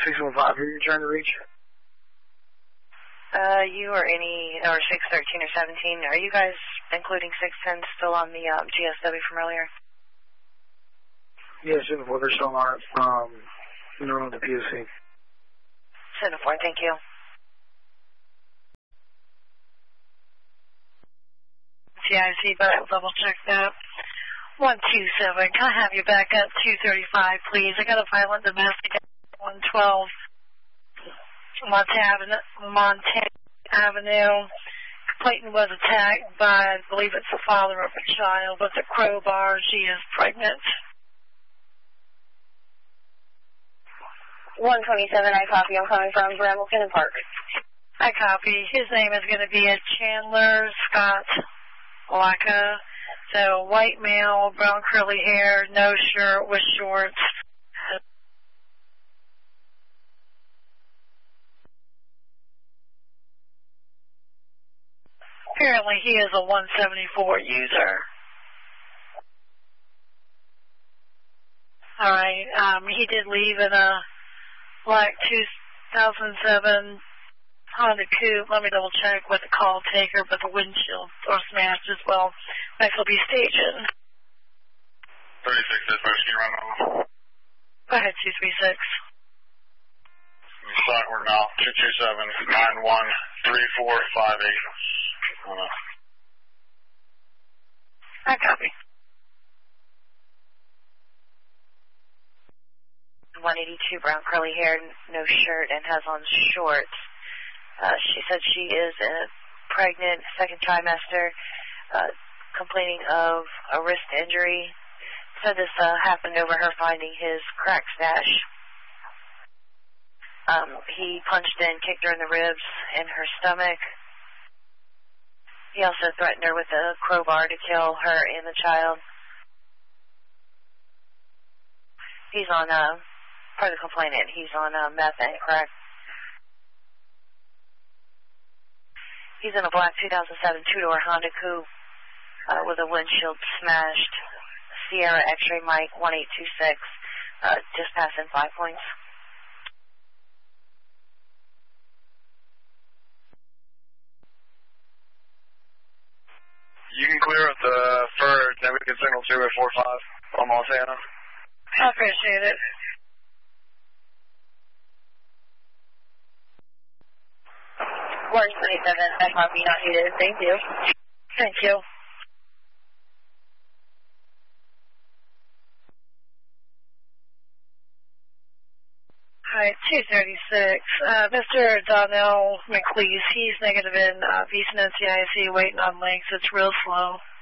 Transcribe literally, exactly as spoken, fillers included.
six one five, who are you trying to reach? Uh, you or any, or six thirteen or seventeen, are you guys including six ten still on the um, G S W from earlier? Yeah, seven four, they're still on it. Um, they're on the P O C. seven four, thank you. C I C, but I'll double check that. one two seven, can I have you back up two thirty-five, please? I got a violent domestic at one twelve Montana, Montana Avenue. Clayton was attacked by, I believe it's the father of a child with a crowbar. She is pregnant. one twenty-seven, I copy. I'm coming from Brambleton Park. I copy. His name is going to be Chandler Scott Lacka. So, white male, brown curly hair, no shirt with shorts. Apparently he is a one seventy-four user. Alright, um, he did leave in a black two thousand seven Honda Coupe. Let me double check with the call taker, but the windshield are smashed as well. Next will be station. thirty-six, dispatch, can you run over? Go ahead, two three six. We're now two two seven nine one three four five eight. I copy. one eighty-two, brown curly hair, no shirt, and has on shorts. Uh, she said she is uh, pregnant, second trimester, uh, complaining of a wrist injury. Said this uh, happened over her finding his crack stash. Um, he punched in, kicked her in the ribs and her stomach. He also threatened her with a crowbar to kill her and the child. He's on, uh, part of the complainant, he's on uh, meth and crack. He's in a black two thousand seven two-door Honda Coupe uh, with a windshield smashed. Sierra X-ray Mike one eight two six, uh, just passing five points. You can clear up the third, then we can signal two at four five on Montana. I appreciate it. one twenty-seven, I copy, not needed. Thank you. Thank you. Hi, two thirty-six. Uh, Mister Donnell McLeese, he's negative in uh, Beeson and C I C, waiting on links. It's real slow.